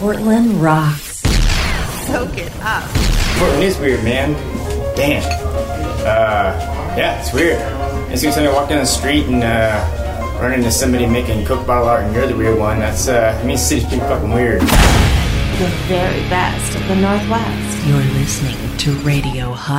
Portland rocks. Soak it up. Portland is weird, man. Damn. Yeah, it's weird. It's like I walk down the street and run into somebody making Coke bottle art and you're the weird one. That's, it means the city's pretty fucking weird. The very best of the Northwest. You're listening to Radio Hot.